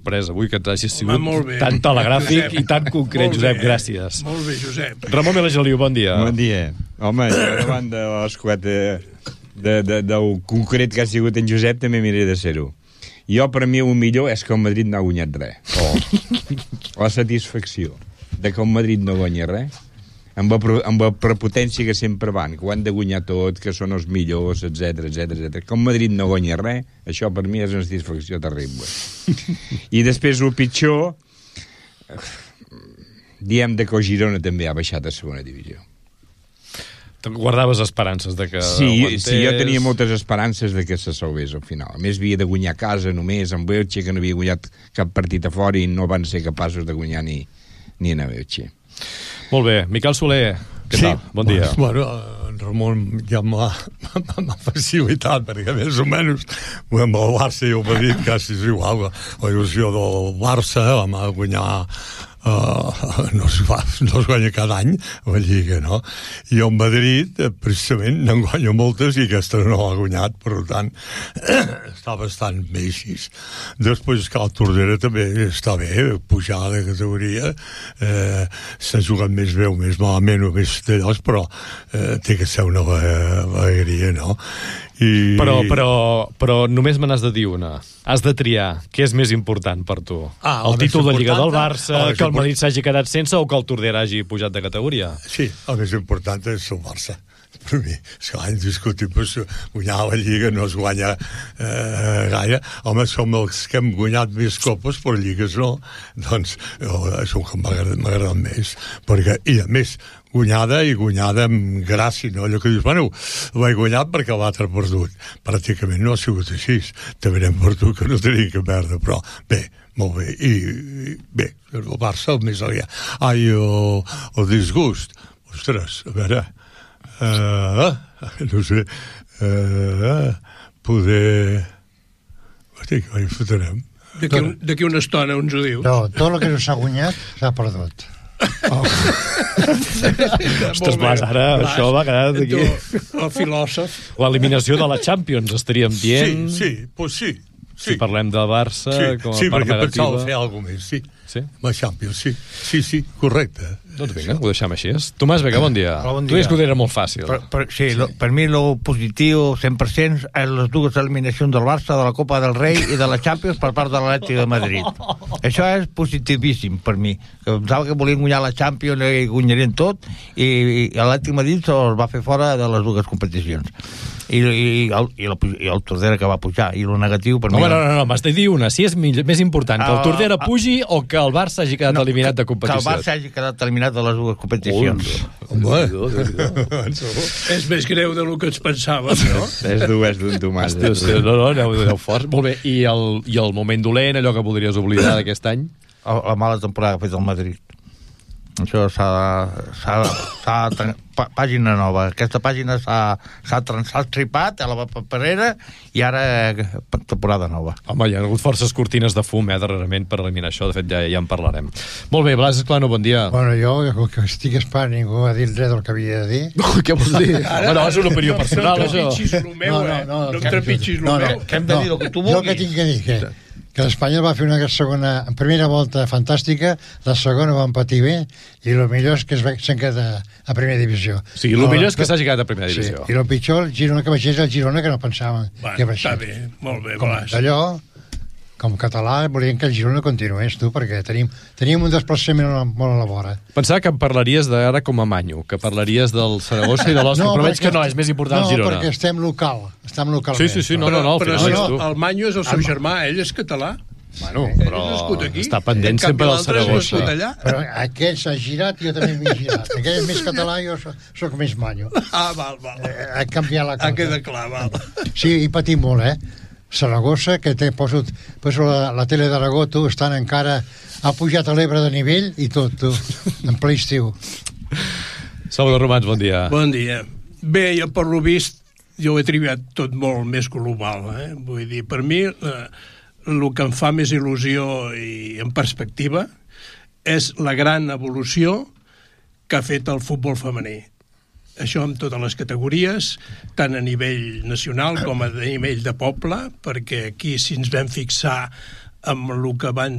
sorpresa avui que t'hagis sigut tan telegràfic i tan concret, Josep, gràcies. Molt bé, Josep. Ramon Vilageliu, bon dia. Bon dia. Home, davant de l'esclat del concret que ha sigut en Josep, també m'he de ser-ho. Jo, per mi, el millor és que el Madrid no ha guanyat res. La satisfacció de que el Madrid no guanya res, amb la prepotència que sempre van, que ho han de guanyar tot, que són els millors, etc. Que el Madrid no guanya res, això per mi és una satisfacció terrible. I després el pitjor, diem que el Girona també ha baixat a segona divisió. Guardaves esperances de que aguantés... Sí, jo tenia moltes esperances de que se salvés al final. A més, havia de guanyar a casa només, amb Elche, que no havia guanyat cap partit a fora i no van ser capaços de guanyar ni en Elche. Molt bé. Miquel Soler, què tal? Bon dia. Bueno, Ramon ja m'ha facilitat, perquè més o menys amb el Barça i el Madrid quasi és igual. La il·lusió del Barça vam guanyar no es guanya cada any la Lliga, no? I el Madrid precisament n'en guanya moltes i aquesta no l'ha guanyat, per tant està bastant bé així. Després que el Tordera també està bé, pujar de categoria, s'ha jugat més bé o més malament o més d'allòs, però té que ser una alegria, no? Però només me n'has de dir una. Has de triar. Què és més important per tu? El títol de Lliga del Barça, que el Madrid s'hagi quedat sense o que el Tordera hagi pujat de categoria? Sí, el més important és el Barça. Per mi, és que indiscutible, guanyar la Lliga no es guanya gaire. Home, som els que hem guanyat més copes, però Lligues no. Doncs és el que m'agrada més. Perquè, i a més, guanyada amb gràcia, no? Allò que dius, bueno, l'he guanyat perquè l'altre ha perdut. Pràcticament no ha sigut així. També hem perdut que no tenim que perdre, però bé, molt bé. I bé, el Barça el més aliat. El disgust. Ostres, a veure... no sé, poder... Hosti, que hi fotrem. D'aquí una estona uns ho dius. No, tot el que no s'ha guanyat s'ha perdut. Ostres, Blas, ara això va quedar d'aquí. El filòsof. L'eliminació de la Champions, estaríem dient. Sí. Si parlem del Barça com a part negativa. Sí, perquè pensava fer alguna més, sí. Sí? La Champions, sí, correcte. Doncs vinga, ho deixem així. Tomàs Vega, bon dia. Bon dia. Tu dius que ho era molt fàcil. Per mi lo positiu 100% és les dues eliminacions del Barça, de la Copa del Rei i de la Champions per part de l'Atlètic de Madrid. Això és positivíssim per mi. Que pensava que volien guanyar la Champions i guanyarien tot, i l'Atlètic de Madrid se'ls va fer fora de les dues competicions. I el Tordera que va pujar, i el negatiu per mi... No, m'has de dir una. Si és més important que el Tordera pugi o que el Barça hagi quedat eliminat de competició. Que el Barça hagi quedat eliminat de les dues competicions. És més greu del que ens pensàvem, no? És d'un Tomàs. No, aneu forts. Molt bé. I el moment dolent, allò que voldries oblidar d'aquest any? La mala temporada que ha fet el Madrid. Això pàgina nova. Aquesta pàgina s'ha tripat a la paperera i ara temporada nova. Home, hi ha hagut forces cortines de fum, darrerament, per eliminar això. De fet, ja en parlarem. Molt bé, Blas Esclano, bon dia. Bueno, jo, que estic esperant, ningú ha dit res del que havia de dir. Què vols dir? Bueno, és una opinió personal, això. No trepitgis el meu, No em trepitgis el meu. Què hem de dir el que tu vulguis? Jo el que tinc que dir, que l'Espanyol va fer una primera volta fantàstica, la segona va empatir bé, i el millor és que s'han quedat a primera divisió. Sí, el millor és que s'hagi quedat a primera divisió. I el pitjor, el Girona que baixés, el Girona que no pensàvem que baixés. Està bé, molt bé, Blas. D'allò, com català, volíem que el Girona continués, tu, perquè teníem un desplaçament molt a la vora. Pensava que em parlaries d'ara com a manyo, que parlaries del Saragossa i de l'Osca, però veig que no, és més important el Girona. No, perquè estem localment. Sí, no, al final ets tu. El manyo és el seu germà, ell és català. Bueno, però està pendent sempre del Saragossa. Però aquell s'ha girat i jo també m'he girat. Aquell és més català i jo soc més manyo. Val. Ha canviat la cosa. Ha quedat clar, val. Sí, i patim molt, Saragossa, que poso la tele d'Aragó, tu, estan encara... Ha pujat a l'Ebre de nivell i tot, tu, en ple estiu. Salvador Romans, bon dia. Bon dia. Bé, jo per lo vist, jo ho he triat tot molt més global, Vull dir, per mi, el que em fa més il·lusió i en perspectiva és la gran evolució que ha fet el futbol femení. Això amb totes les categories, tant a nivell nacional com a nivell de poble, perquè aquí si ens vam fixar amb el que van